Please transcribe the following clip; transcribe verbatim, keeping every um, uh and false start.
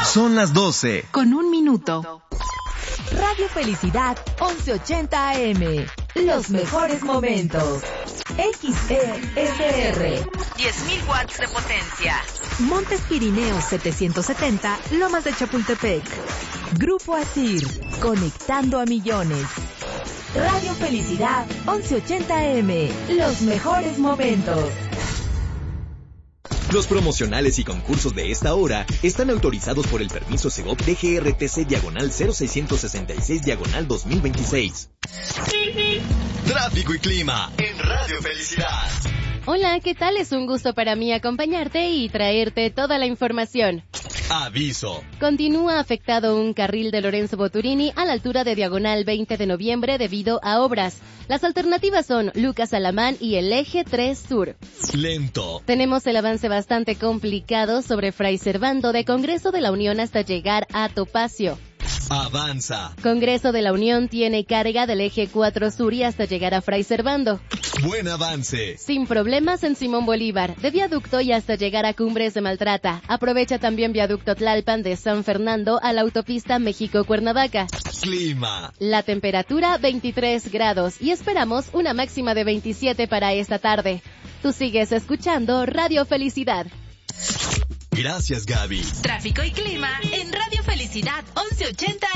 Son las doce. Con un minuto. Radio Felicidad once ochenta A M. Los mejores momentos. X E S R. diez mil watts de potencia. Montes Pirineos setecientos setenta, Lomas de Chapultepec. Grupo Asir, conectando a millones. Radio Felicidad once ochenta A M. Los mejores momentos. Los promocionales y concursos de esta hora están autorizados por el permiso Segov D G R T C diagonal cero seiscientos sesenta y seis diagonal dos mil veintiséis. Tráfico y clima en Radio Felicidad. Hola, ¿qué tal? Es un gusto para mí acompañarte y traerte toda la información. Aviso. Continúa afectado un carril de Lorenzo Boturini a la altura de diagonal veinte de noviembre debido a obras. Las alternativas son Lucas Alamán y el eje tres Sur. Lento. Tenemos el avance bastante complicado sobre Fray Servando de Congreso de la Unión hasta llegar a Topacio. Avanza. Congreso de la Unión tiene carga del eje cuatro Sur y hasta llegar a Fray Servando. Buen avance. Sin problemas en Simón Bolívar, de Viaducto y hasta llegar a Cumbres de Maltrata. Aprovecha también Viaducto Tlalpan de San Fernando a la autopista México-Cuernavaca. Clima. La temperatura veintitrés grados y esperamos una máxima de veintisiete para esta tarde. Tú sigues escuchando Radio Felicidad. Gracias, Gaby. Tráfico y clima en Radio Felicidad once ochenta